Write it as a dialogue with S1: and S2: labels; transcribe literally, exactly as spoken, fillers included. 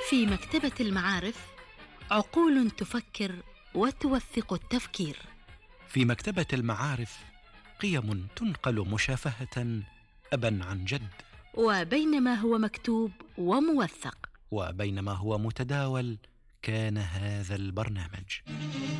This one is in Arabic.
S1: في مكتبة المعارف، عقول تفكر وتوثق التفكير.
S2: في مكتبة المعارف، قيم تنقل مشافهة أبا عن جد.
S1: وبينما هو مكتوب وموثق،
S2: وبينما هو متداول، كان هذا البرنامج.